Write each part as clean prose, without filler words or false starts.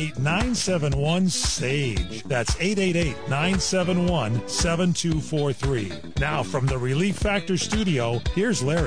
888-971-SAGE. That's 888-971-7243. Now from the Relief Factor studio, here's Larry.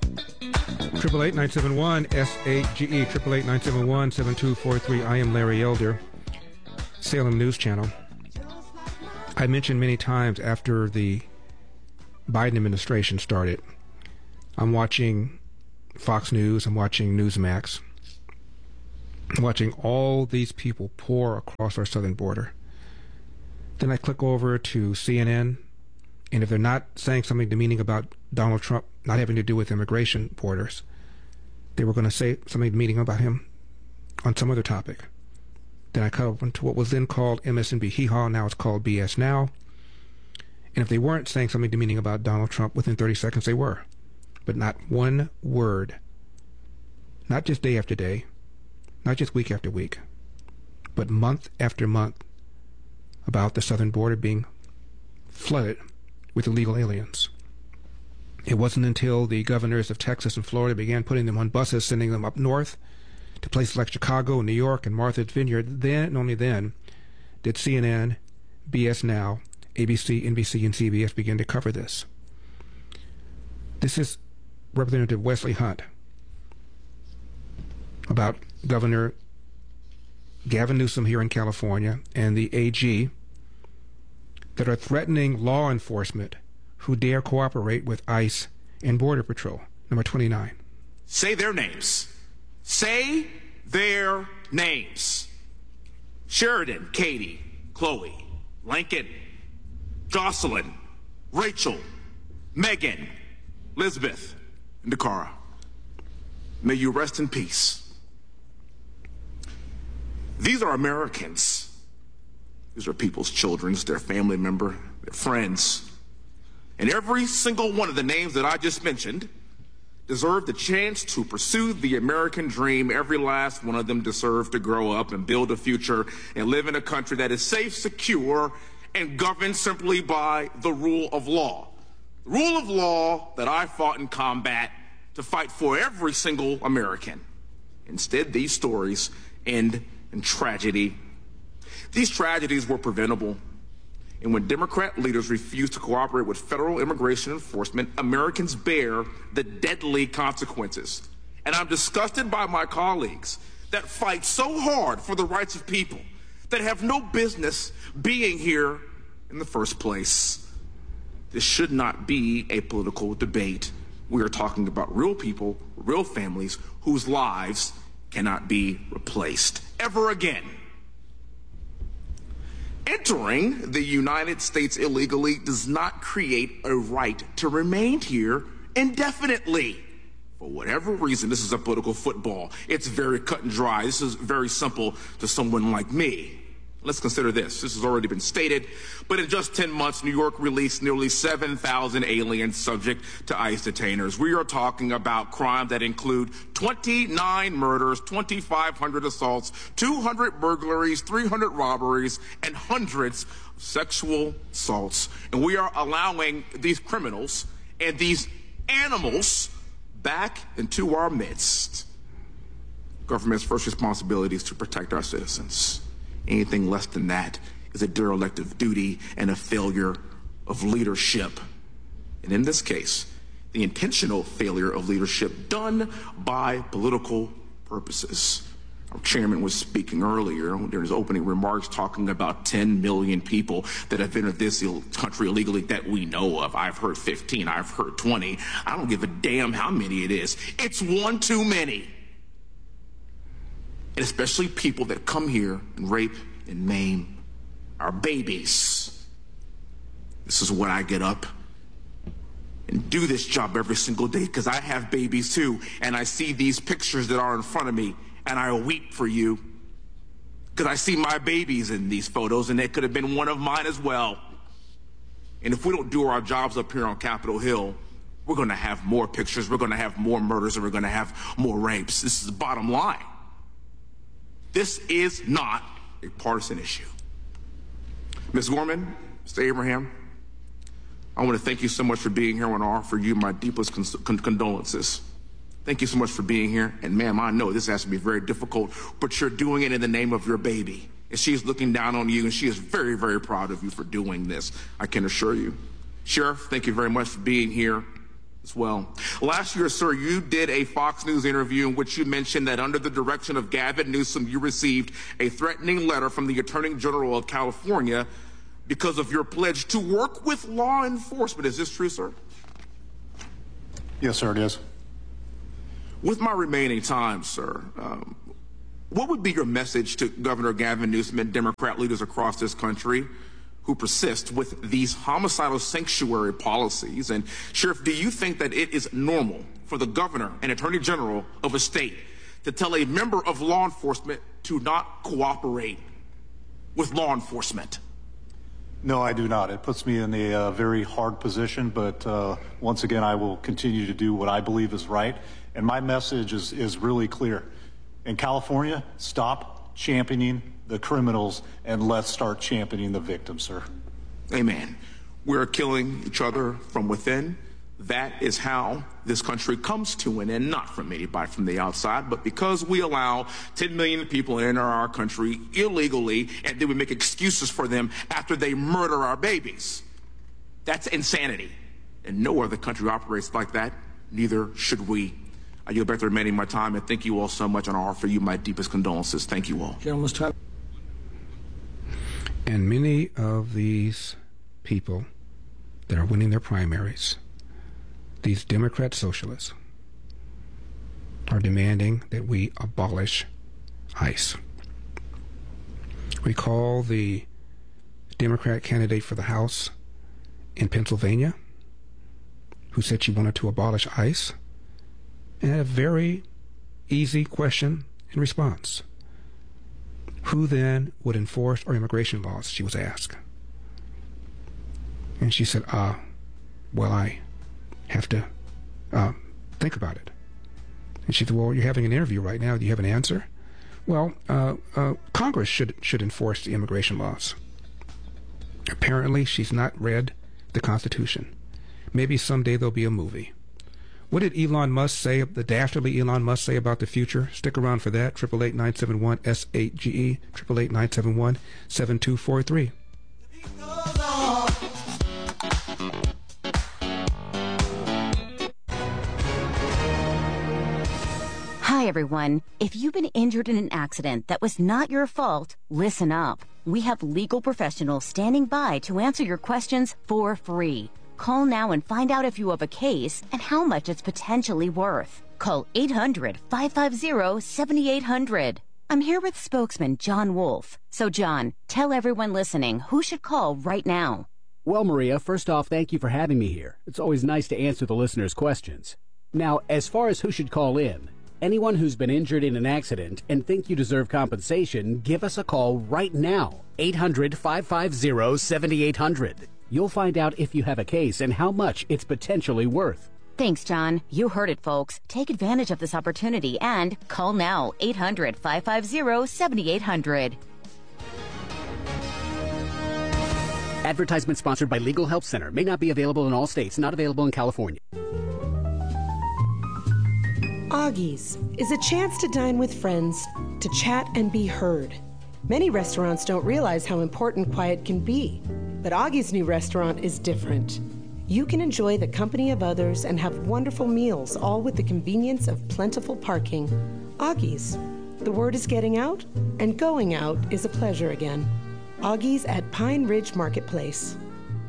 888-971-SAGE, 888-971-7243. I am Larry Elder, Salem News Channel. I mentioned many times after the Biden administration started, I'm watching Fox News, I'm watching Newsmax, I'm watching all these people pour across our southern border. Then I click over to CNN, and if they're not saying something demeaning about Donald Trump not having to do with immigration borders, they were going to say something demeaning about him on some other topic. Then I cut over to what was then called MSNB Hee Haw, now it's called BS Now. And if they weren't saying something demeaning about Donald Trump, within 30 seconds they were. But not one word, not just day after day, not just week after week, but month after month, about the southern border being flooded with illegal aliens. It wasn't until the governors of Texas and Florida began putting them on buses, sending them up north to places like Chicago, New York, and Martha's Vineyard, then and only then did CNN, BS Now, ABC, NBC, and CBS begin to cover this. This is Representative Wesley Hunt about Governor Gavin Newsom here in California and the AG that are threatening law enforcement who dare cooperate with ICE and Border Patrol. Number 29. Say their names. Say their names. Sheridan, Katie, Chloe, Lincoln, Jocelyn, Rachel, Megan, Elizabeth, and Dakara. May you rest in peace. These are Americans. These are people's children, their family member, their friends. And every single one of the names that I just mentioned deserve the chance to pursue the American dream. Every last one of them deserve to grow up and build a future and live in a country that is safe, secure, and governed simply by the rule of law. The rule of law that I fought in combat to fight for every single American. Instead, these stories end in tragedy. These tragedies were preventable. And when Democrat leaders refuse to cooperate with federal immigration enforcement, Americans bear the deadly consequences. And I'm disgusted by my colleagues that fight so hard for the rights of people that have no business being here in the first place. This should not be a political debate. We are talking about real people, real families whose lives cannot be replaced ever again. Entering the United States illegally does not create a right to remain here indefinitely. For whatever reason, this is a political football. It's very cut and dry. This is very simple to someone like me. Let's consider this. This has already been stated, but in just 10 months, New York released nearly 7,000 aliens subject to ICE detainers. We are talking about crimes that include 29 murders, 2,500 assaults, 200 burglaries, 300 robberies, and hundreds of sexual assaults. And we are allowing these criminals and these animals back into our midst. Government's first responsibility is to protect our citizens. Anything less than that is a derelict of duty and a failure of leadership. And in this case, the intentional failure of leadership done by political purposes. Our chairman was speaking earlier during his opening remarks talking about 10 million people that have entered this country illegally that we know of. I've heard 15, I've heard 20. I don't give a damn how many it is. It's one too many. And especially people that come here and rape and maim our babies. This is when I get up and do this job every single day because I have babies too, and I see these pictures that are in front of me and I weep for you because I see my babies in these photos and they could have been one of mine as well. And if we don't do our jobs up here on Capitol Hill, we're going to have more pictures, we're going to have more murders, and we're going to have more rapes. This is the bottom line. This is not a partisan issue. Ms. Gorman, Mr. Abraham, I want to thank you so much for being here. I want to offer you my deepest condolences Thank you so much for being here. And ma'am, I know this has to be very difficult, but you're doing it in the name of your baby. And she's looking down on you, and she is very, very proud of you for doing this, I can assure you. Sheriff, thank you very much for being here as well. Last year, sir, you did a Fox News interview in which you mentioned that under the direction of Gavin Newsom, you received a threatening letter from the Attorney General of California because of your pledge to work with law enforcement. Is this true, sir? Yes, sir, it is. With my remaining time, sir, what would be your message to Governor Gavin Newsom and Democrat leaders across this country who persist with these homicidal sanctuary policies? And Sheriff, do you think that it is normal for the governor and attorney general of a state to tell a member of law enforcement to not cooperate with law enforcement? No, I do not. It puts me in a very hard position, but once again, I will continue to do what I believe is right. And my message is really clear. In California, stop championing the criminals and let's start championing the victims, sir. Amen. We're killing each other from within. That is how this country comes to an end, not from anybody from the outside, but because we allow 10 million people enter our country illegally, and then we make excuses for them after they murder our babies. That's insanity. And no other country operates like that. Neither should we. I yield back the remaining of my time, and thank you all so much, and I offer you my deepest condolences. Thank you all. Gentleman's time. And many of these people that are winning their primaries, these Democrat socialists, are demanding that we abolish ICE. Recall the Democrat candidate for the House in Pennsylvania who said she wanted to abolish ICE, and had a very easy question in response. Who then would enforce our immigration laws, she was asked. And she said, well, I have to think about it. And she said, well, you're having an interview right now. Do you have an answer? Well, Congress should enforce the immigration laws. Apparently, she's not read the Constitution. Maybe someday there'll be a movie. What did Elon Musk say, the dastardly Elon Musk say about the future? Stick around for that. 888-971-SAGE, 888-971-7243. Hi, everyone. If you've been injured in an accident that was not your fault, listen up. We have legal professionals standing by to answer your questions for free. Call now and find out if you have a case and how much it's potentially worth. Call 800-550-7800. I'm here with spokesman John Wolf. So, John, tell everyone listening who should call right now. Well, Maria, first off, thank you for having me here. It's always nice to answer the listeners' questions. Now, as far as who should call in, anyone who's been injured in an accident and think you deserve compensation, give us a call right now. 800-550-7800. You'll find out if you have a case and how much it's potentially worth. Thanks, John. You heard it, folks. Take advantage of this opportunity and call now. 800-550-7800. Advertisement sponsored by Legal Help Center. May not be available in all states. Not available in California. Augie's is a chance to dine with friends, to chat and be heard. Many restaurants don't realize how important quiet can be, but Augie's new restaurant is different. You can enjoy the company of others and have wonderful meals, all with the convenience of plentiful parking. Augie's. The word is getting out, and going out is a pleasure again. Augie's at Pine Ridge Marketplace.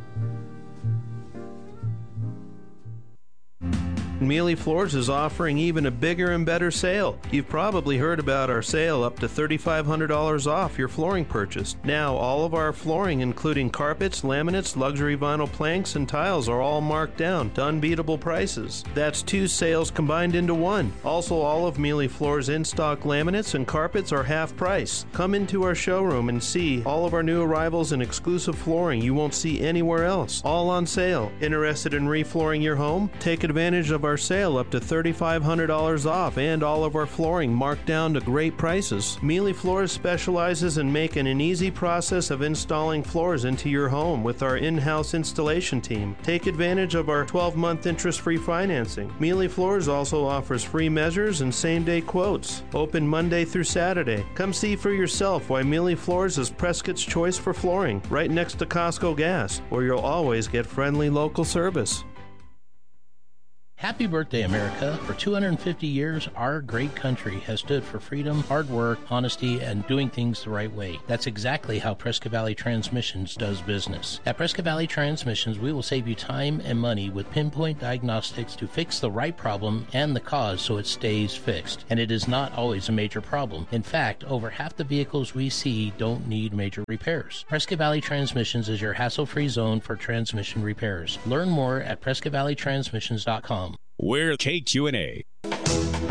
Mealy Floors is offering even a bigger and better sale. You've probably heard about our sale up to $3,500 off your flooring purchase. Now, all of our flooring, including carpets, laminates, luxury vinyl planks, and tiles, are all marked down to unbeatable prices. That's two sales combined into one. Also, all of Mealy Floors' in-stock laminates and carpets are half price. Come into our showroom and see all of our new arrivals and exclusive flooring you won't see anywhere else. All on sale. Interested in reflooring your home? Take advantage of our sale up to $3,500 off and all of our flooring marked down to great prices. Mealy Floors specializes in making an easy process of installing floors into your home with our in-house installation team. Take advantage of our 12-month interest-free financing. Mealy Floors also offers free measures and same-day quotes. Open Monday through Saturday. Come see for yourself why Mealy Floors is Prescott's choice for flooring, right next to Costco Gas, where you'll always get friendly local service. Happy birthday, America. For 250 years, our great country has stood for freedom, hard work, honesty, and doing things the right way. That's exactly how Prescott Valley Transmissions does business. At Prescott Valley Transmissions, we will save you time and money with pinpoint diagnostics to fix the right problem and the cause so it stays fixed. And it is not always a major problem. In fact, over half the vehicles we see don't need major repairs. Prescott Valley Transmissions is your hassle-free zone for transmission repairs. Learn more at PrescottValleyTransmissions.com. We're KQNA.